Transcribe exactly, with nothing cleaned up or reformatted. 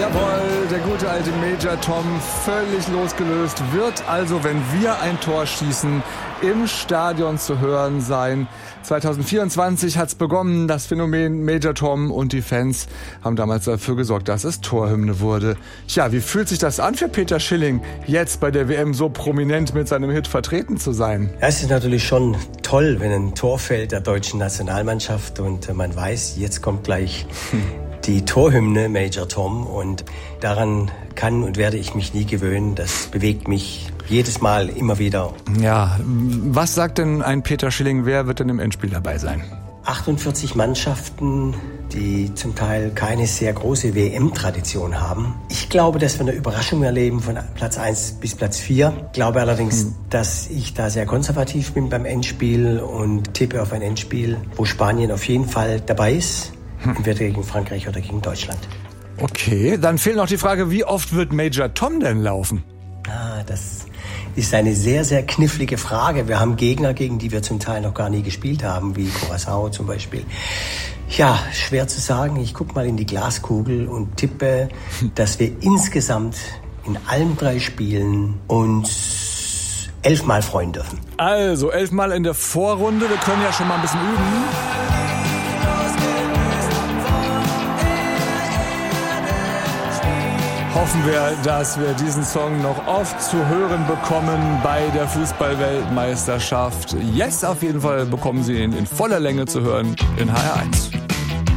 Jawohl, der gute alte Major Tom, völlig losgelöst, wird also, wenn wir ein Tor schießen, im Stadion zu hören sein. zwanzig vierundzwanzig hat's begonnen, das Phänomen Major Tom, und die Fans haben damals dafür gesorgt, dass es Torhymne wurde. Tja, wie fühlt sich das an für Peter Schilling, jetzt bei der W M so prominent mit seinem Hit vertreten zu sein? Ja, es ist natürlich schon toll, wenn ein Tor fällt der deutschen Nationalmannschaft und man weiß, jetzt kommt gleich hm. die Torhymne Major Tom, und daran kann und werde ich mich nie gewöhnen. Das bewegt mich jedes Mal immer wieder. Ja, was sagt denn ein Peter Schilling, wer wird denn im Endspiel dabei sein? achtundvierzig Mannschaften, die zum Teil keine sehr große W M-Tradition haben. Ich glaube, dass wir eine Überraschung erleben von Platz eins bis Platz vier. Ich glaube allerdings, hm. dass ich da sehr konservativ bin beim Endspiel und tippe auf ein Endspiel, wo Spanien auf jeden Fall dabei ist. Entweder gegen Frankreich oder gegen Deutschland. Okay, dann fehlt noch die Frage, wie oft wird Major Tom denn laufen? Ah, das ist eine sehr, sehr knifflige Frage. Wir haben Gegner, gegen die wir zum Teil noch gar nie gespielt haben, wie Curaçao zum Beispiel. Ja, schwer zu sagen. Ich gucke mal in die Glaskugel und tippe, dass wir insgesamt in allen drei Spielen uns elfmal freuen dürfen. Also, elfmal in der Vorrunde. Wir können ja schon mal ein bisschen üben. Hoffen wir, dass wir diesen Song noch oft zu hören bekommen bei der Fußball-Weltmeisterschaft. Jetzt auf jeden Fall bekommen Sie ihn in voller Länge zu hören in H R eins.